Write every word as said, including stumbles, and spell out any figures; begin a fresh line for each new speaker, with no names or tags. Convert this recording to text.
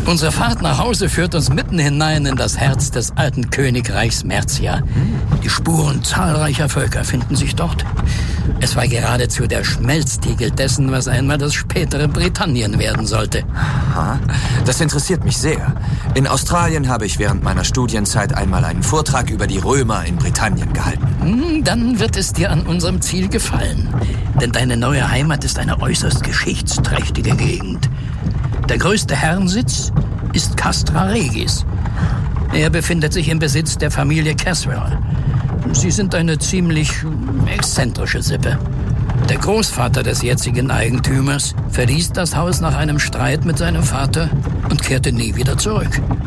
Unsere Fahrt nach Hause führt uns mitten hinein in das Herz des alten Königreichs Mercia. Die Spuren zahlreicher Völker finden sich dort. Es war geradezu der Schmelztiegel dessen, was einmal das spätere Britannien werden sollte.
Aha, das interessiert mich sehr. In Australien habe ich während meiner Studienzeit einmal einen Vortrag über die Römer in Britannien gehalten.
Dann wird es dir an unserem Ziel gefallen. Denn deine neue Heimat ist eine äußerst geschichtsträchtige Gegend. Der größte Herrensitz ist Castra Regis. Er befindet sich im Besitz der Familie Caswell. Sie sind eine ziemlich exzentrische Sippe. Der Großvater des jetzigen Eigentümers verließ das Haus nach einem Streit mit seinem Vater und kehrte nie wieder zurück.